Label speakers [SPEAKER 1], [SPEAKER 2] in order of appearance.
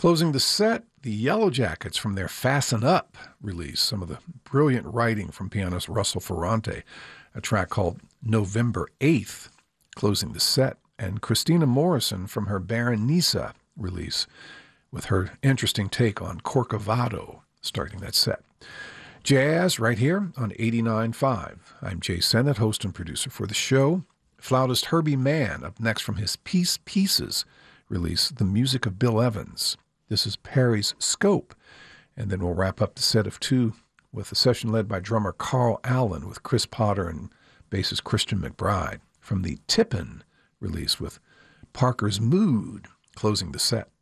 [SPEAKER 1] Closing the set, the Yellow Jackets from their Fasten Up release, some of the brilliant writing from pianist Russell Ferrante, a track called November 8th, closing the set, and Christina Morrison from her Baronessa release with her interesting take on Corcovado, starting that set. Jazz right here on 89.5. I'm Jay Sennett, host and producer for the show. Flautist Herbie Mann up next from his Piece Pieces release, The Music of Bill Evans. This is Perry's Scope. And then we'll wrap up the set of two with a session led by drummer Carl Allen with Chris Potter and bassist Christian McBride from the Tippin release with Parker's Mood closing the set.